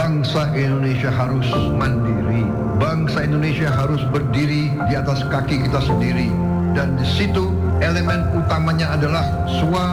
bangsa Indonesia harus mandiri. Bangsa Indonesia harus berdiri di atas kaki kita sendiri. Dan di situ elemen utamanya adalah